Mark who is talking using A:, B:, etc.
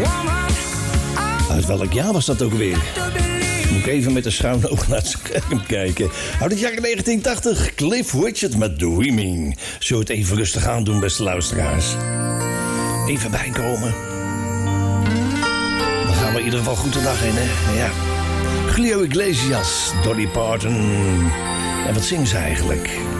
A: Uit welk jaar was dat ook weer? Moet ik even met de schuine ogen naar het scherm kijken. Uit het jaar 1980, Cliff Richard met Dreaming. Zullen we het even rustig aan doen, beste luisteraars? Even bijkomen. Dan gaan we in ieder geval goed de dag in, hè? Ja. Julio Iglesias, Dolly Parton. En wat zingt ze eigenlijk?